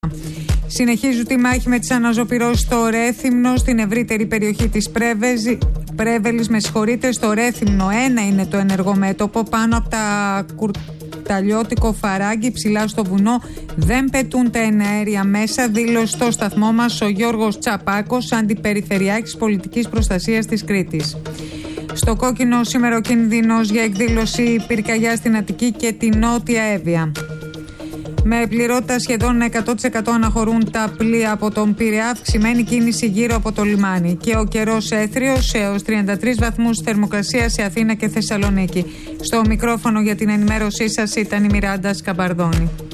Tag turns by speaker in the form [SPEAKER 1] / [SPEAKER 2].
[SPEAKER 1] Συνεχίζει τη μάχη με τις αναζωπυρώσεις στο Ρέθυμνο, στην ευρύτερη περιοχή της Πρέβελης. Στο Ρέθυμνο 1 είναι το ενεργό μέτωπο. Πάνω από τα κουρταλιώτικο φαράγγι ψηλά στο βουνό δεν πετούν τα εναέρια μέσα, δήλωσε στο σταθμό μας ο Γιώργος Τσαπάκος, αντιπεριφερειάρχης πολιτικής προστασίας της Κρήτης. Στο κόκκινο σήμερα ο κίνδυνος για εκδήλωση πυρκαγιά στην Αττική και τη Νότια Εύβοια. Με πληρότητα σχεδόν 100% αναχωρούν τα πλοία από τον Πειραιά, αυξημένη κίνηση γύρω από το λιμάνι. Και ο καιρός έθριος έως 33 βαθμούς θερμοκρασία σε Αθήνα και Θεσσαλονίκη. Στο μικρόφωνο για την ενημέρωσή σας ήταν η Μιράντα Σκαμπαρδόνη.